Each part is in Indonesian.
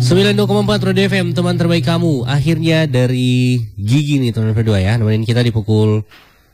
92,4 Radio FM, teman terbaik kamu. Akhirnya dari Gigi nih teman berdua ya, nemenin kita di pukul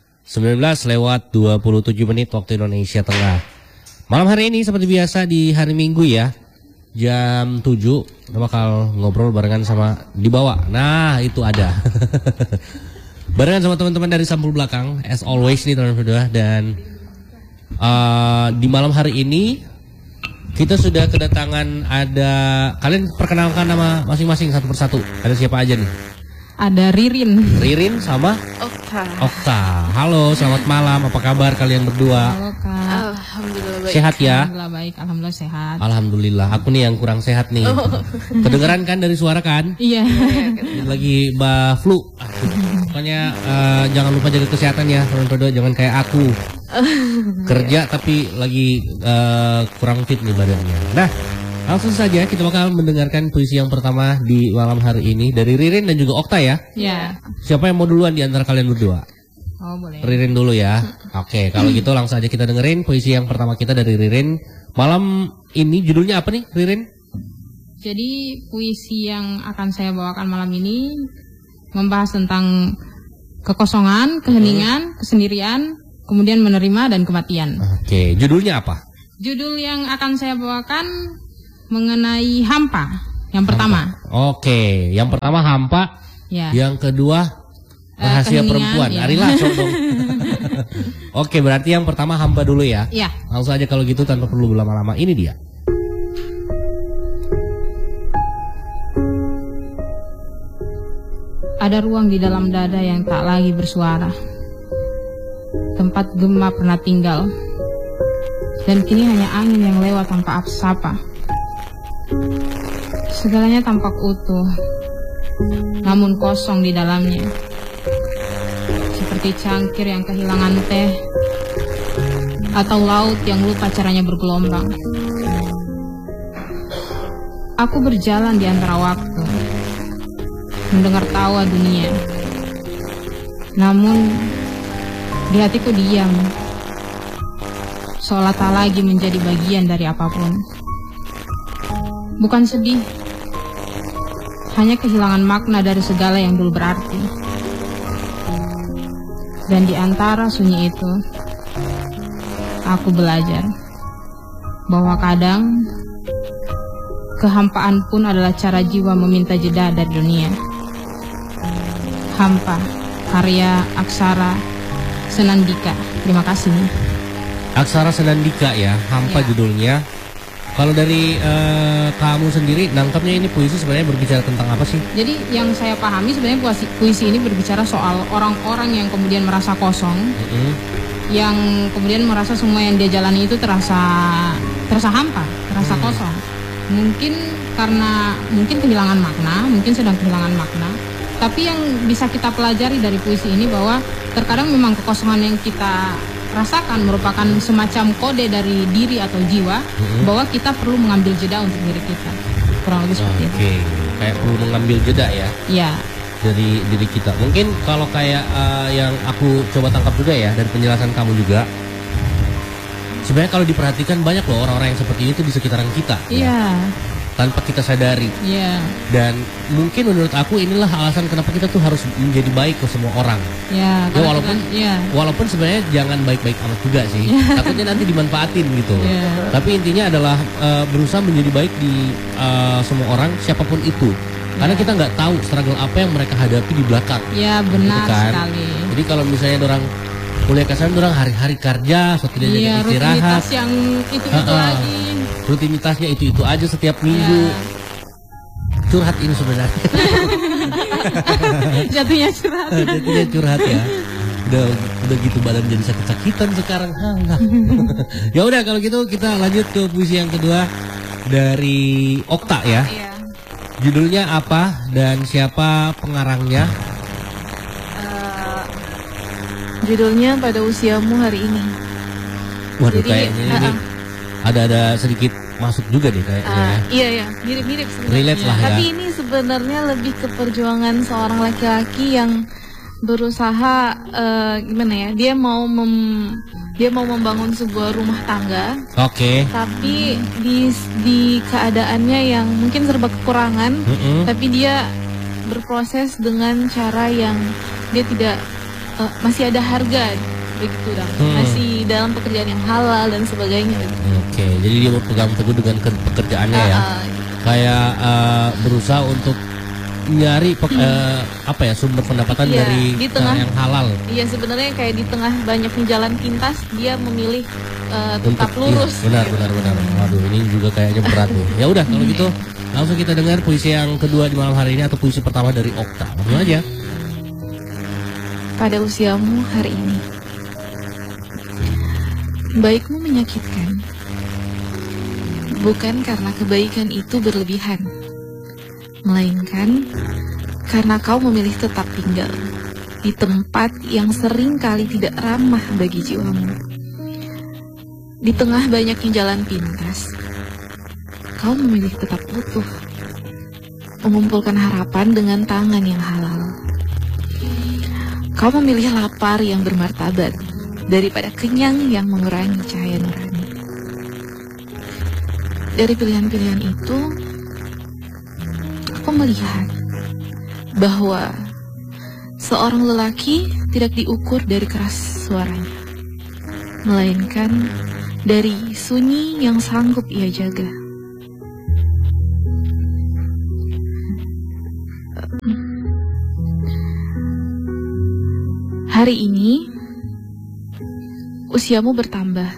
19:27 waktu Indonesia Tengah. Malam hari ini seperti biasa di hari Minggu ya, jam 7 kita bakal ngobrol barengan sama di bawah. Nah itu ada barengan sama teman-teman dari sampul belakang, as always nih teman berdua. Dan di malam hari ini kita sudah kedatangan, ada, kalian perkenalkan nama masing-masing satu persatu. Ada siapa aja nih? Ada Ririn sama Okta. Halo, selamat malam. Apa kabar kalian berdua? Halo Kak. Alhamdulillah baik. Sehat ya? Alhamdulillah baik, alhamdulillah sehat. Alhamdulillah. Aku nih yang kurang sehat nih. Kedengeran kan dari suara kan? Iya. Lagi flu. Pokoknya jangan lupa jaga kesehatan ya teman berdua. Jangan kayak aku. Kerja tapi lagi kurang fit nih badannya. Nah, langsung saja kita bakal mendengarkan puisi yang pertama di malam hari ini dari Ririn dan juga Okta ya. Iya. Siapa yang mau duluan di antara kalian berdua? Oh boleh. Ririn dulu ya. Oke, kalau gitu langsung aja kita dengerin puisi yang pertama kita dari Ririn. Malam ini judulnya apa nih Ririn? Jadi puisi yang akan saya bawakan malam ini membahas tentang kekosongan, keheningan, kesendirian, kemudian menerima dan kematian. Oke, judulnya apa? Judul yang akan saya bawakan mengenai hampa. Yang pertama. Oke, yang pertama hampa. Ya. Yang kedua rahasia perempuan. Ya. Arilah dong. Oke, berarti yang pertama hampa dulu ya. Ya. Langsung aja kalau gitu tanpa perlu berlama-lama. Ini dia. Ada ruang di dalam dada yang tak lagi bersuara. Tempat Gemma pernah tinggal. Dan kini hanya angin yang lewat tanpa sapa. Segalanya tampak utuh, namun kosong di dalamnya. Seperti cangkir yang kehilangan teh, atau laut yang lupa caranya bergelombang. Aku berjalan di antara waktu, mendengar tawa dunia. Namun di hatiku diam, seolah tak lagi menjadi bagian dari apapun. Bukan sedih, hanya kehilangan makna dari segala yang dulu berarti. Dan di antara sunyi itu, aku belajar bahwa kadang kehampaan pun adalah cara jiwa meminta jeda dari dunia. Hampa, karya Aksara Senandika. Terima kasih. Aksara Senandika ya, hampa Ya. judulnya. Kalau dari kamu sendiri nangkapnya ini puisi sebenarnya berbicara tentang apa sih? Jadi yang saya pahami sebenarnya puisi ini berbicara soal orang-orang yang kemudian merasa kosong, yang kemudian merasa semua yang dia jalani itu terasa hampa, terasa kosong. Mungkin karena kehilangan makna, mungkin sedang kehilangan makna. Tapi yang bisa kita pelajari dari puisi ini bahwa terkadang memang kekosongan yang kita rasakan merupakan semacam kode dari diri atau jiwa bahwa kita perlu mengambil jeda untuk diri kita. Kurang lebih seperti itu. Oke, kayak perlu mengambil jeda ya. Iya. Dari diri kita. Mungkin kalau kayak yang aku coba tangkap juga ya dari penjelasan kamu juga. Sebenarnya kalau diperhatikan banyak loh orang-orang yang seperti itu di sekitaran kita. Iya. Ya, tanpa kita sadari. Iya. Dan mungkin menurut aku inilah alasan kenapa kita tuh harus menjadi baik ke semua orang. Ya, Ya walaupun sebenarnya jangan baik-baik amat juga sih. Takutnya nanti dimanfaatin gitu. Tapi intinya adalah berusaha menjadi baik di semua orang siapapun itu. Karena kita nggak tahu struggle apa yang mereka hadapi di belakang. Ya benar Gitu kan? sekali. Jadi kalau misalnya orang kuliah kesan orang hari-hari kerja, setidaknya istirahat. Rutinitas yang itu lagi. Rutinitasnya itu aja setiap minggu. Curhat ini sebenarnya. Jatuhnya curhat. Jatuhnya curhat ya. Udah gitu badan jadi sakit-sakitan sekarang. Ya udah kalau gitu kita lanjut ke puisi yang kedua dari Okta ya. Iya. Judulnya apa dan siapa pengarangnya? Judulnya Pada Usiamu Hari Ini. Waduh, Jadi, kayaknya ini ada sedikit masuk juga deh kayaknya. Iya, mirip-mirip sebenarnya. Relate lah ya. Tapi ini sebenarnya lebih ke perjuangan seorang laki-laki yang berusaha gimana ya? Dia mau Dia mau membangun sebuah rumah tangga, Oke. tapi di keadaannya yang mungkin serba kekurangan, tapi dia berproses dengan cara yang dia tidak masih ada harga begitu dong. Masih dalam pekerjaan yang halal dan sebagainya. Oke, jadi dia berpegang teguh dengan pekerjaannya ya. Kayak berusaha untuk nyari sumber pendapatan dari di tengah yang halal. Iya, sebenarnya kayak di tengah banyaknya jalan pintas, dia memilih tetap lurus. Iya, benar. Waduh, ini juga kayaknya berat nih. Ya udah kalau gitu langsung kita dengar puisi yang kedua di malam hari ini atau puisi pertama dari Okta. Langsung aja. Pada usiamu hari ini, baikmu menyakitkan, bukan karena kebaikan itu berlebihan, melainkan karena kau memilih tetap tinggal di tempat yang sering kali tidak ramah bagi jiwamu. Di tengah banyaknya jalan pintas, kau memilih tetap utuh, mengumpulkan harapan dengan tangan yang halal. Kau memilih lapar yang bermartabat daripada kenyang yang mengurangi cahaya nurani. Dari pilihan-pilihan itu, aku melihat bahwa seorang lelaki tidak diukur dari keras suaranya, melainkan dari sunyi yang sanggup ia jaga. Hari ini, usiamu bertambah.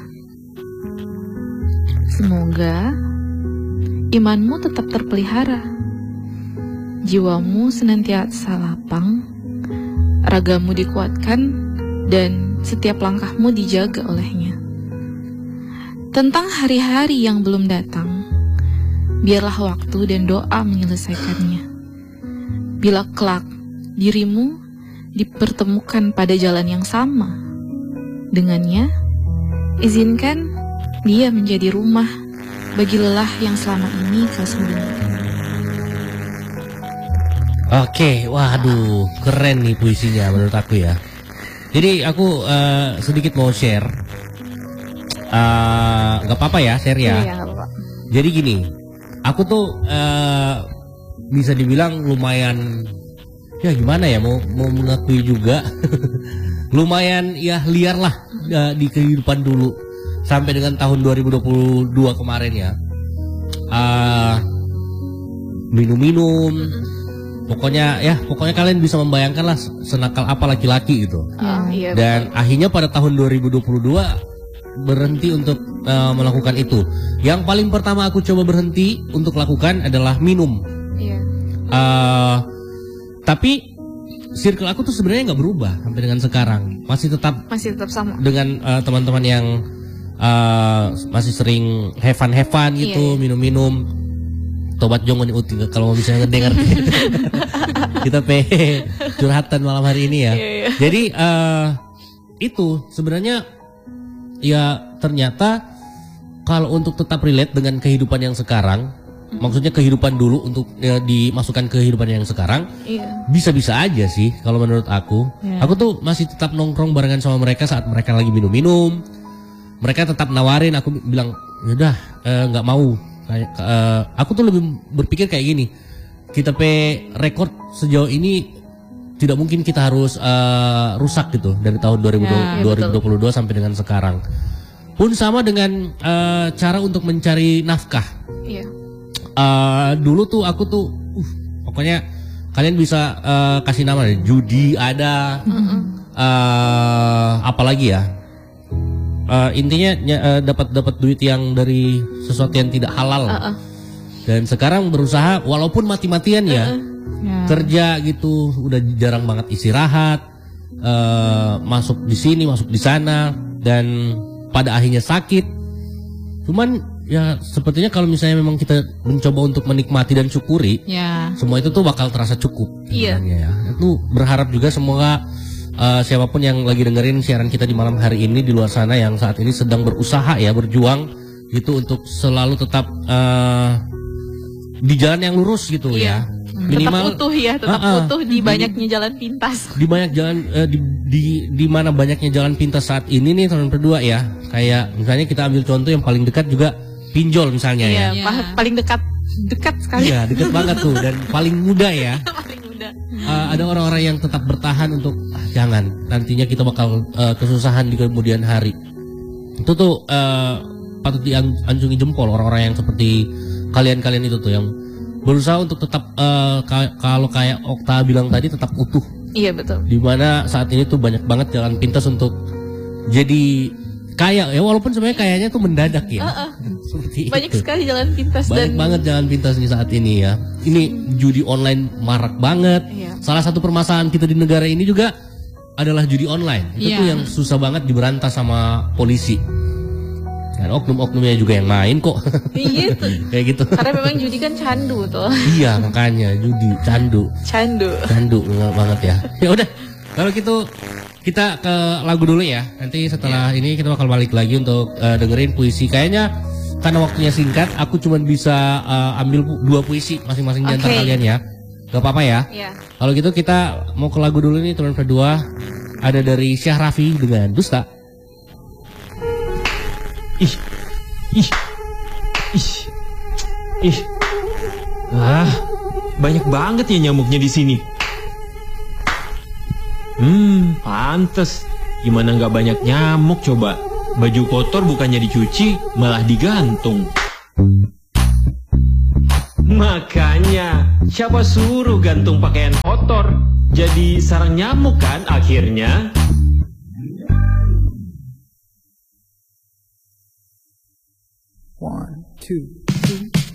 Semoga imanmu tetap terpelihara, jiwamu senantiasa lapang, ragamu dikuatkan, dan setiap langkahmu dijaga olehnya. Tentang hari-hari yang belum datang, biarlah waktu dan doa menyelesaikannya. Bila kelak dirimu dipertemukan pada jalan yang sama dengannya, izinkan dia menjadi rumah bagi lelah yang selama ini kau sembunyikan. Oke, waduh, keren nih puisinya menurut aku ya. Jadi aku sedikit mau share. Gak apa-apa ya, share ya. Iya, gak apa-apa. Jadi gini, aku tuh bisa dibilang lumayan, ya gimana ya, mau mengakui juga lumayan ya liar lah di kehidupan dulu sampai dengan tahun 2022 kemarin ya. Minum-minum, pokoknya kalian bisa membayangkan lah senakal apa laki-laki gitu. Iya, Dan akhirnya pada tahun 2022 berhenti untuk melakukan itu. Yang paling pertama aku coba berhenti untuk lakukan adalah minum. Iya. Tapi circle aku tuh sebenarnya nggak berubah sampai dengan sekarang, masih tetap sama dengan teman-teman yang masih sering have fun gitu, minum-minum. Tobat jongo nih uti kalau bisa ngedengar kita curhatan malam hari ini ya. Jadi itu sebenarnya ya ternyata kalau untuk tetap relate dengan kehidupan yang sekarang, maksudnya kehidupan dulu untuk dimasukkan ke kehidupan yang sekarang, bisa-bisa aja sih kalau menurut aku. Aku tuh masih tetap nongkrong barengan sama mereka saat mereka lagi minum-minum. Mereka tetap nawarin, aku bilang yaudah nggak mau. Aku tuh lebih berpikir kayak gini, kita rekor sejauh ini tidak mungkin kita harus rusak gitu dari tahun 2022 sampai dengan sekarang. Pun sama dengan cara untuk mencari nafkah. Dulu tuh aku tuh pokoknya kalian bisa kasih nama deh, judi ada, apalagi ya, intinya dapat duit yang dari sesuatu yang tidak halal. Dan sekarang berusaha walaupun mati-matian ya, kerja gitu, udah jarang banget istirahat, masuk di sini masuk di sana, dan pada akhirnya sakit. Cuman ya sepertinya kalau misalnya memang kita mencoba untuk menikmati dan syukuri, semua itu tuh bakal terasa cukup. Ya. Itu berharap juga semoga siapapun yang lagi dengerin siaran kita di malam hari ini di luar sana yang saat ini sedang berusaha ya, berjuang gitu untuk selalu tetap di jalan yang lurus gitu ya. Minimal tetap utuh di banyaknya jalan pintas. Di banyak jalan di di mana banyaknya jalan pintas saat ini nih teman berdua ya. Kayak misalnya kita ambil contoh yang paling dekat juga pinjol misalnya ya. Iya, paling dekat sekali. Iya, dekat banget tuh dan paling mudah ya. Paling mudah. Ada orang-orang yang tetap bertahan untuk jangan, nantinya kita bakal kesusahan di kemudian hari. Itu tuh patut diancungi jempol orang-orang yang seperti kalian-kalian itu tuh yang berusaha untuk tetap kalau kayak Okta bilang tadi tetap utuh. Iya betul. Dimana saat ini tuh banyak banget jalan pintas untuk jadi kaya ya, walaupun sebenarnya kayaknya tuh mendadak ya. Seperti Banyak itu. sekali jalan pintas Banyak banget jalan pintas nih saat ini ya. Ini judi online marak banget. Iya. Salah satu permasalahan kita di negara ini juga adalah judi online. Itu Iya. tuh yang susah banget diberantas sama polisi. Dan oknum-oknumnya juga yang main kok. Iya tuh. Kayak gitu. Karena memang judi kan candu tuh. Iya makanya judi candu banget ya. Ya udah kalau gitu kita ke lagu dulu ya. Nanti setelah ini kita bakal balik lagi untuk dengerin puisi. Kayaknya karena waktunya singkat, aku cuma bisa ambil 2 puisi masing-masing di antara kalian ya. Gak apa-apa ya. Iya. Kalau gitu kita mau ke lagu dulu nih teman berdua. Ada dari Syah Raffi dengan Dusta. Ih. Banyak banget ya nyamuknya di sini. Pantes. Gimana nggak banyak nyamuk coba? Baju kotor bukannya dicuci, malah digantung. Makanya, siapa suruh gantung pakaian kotor? Jadi sarang nyamuk kan akhirnya? One, two.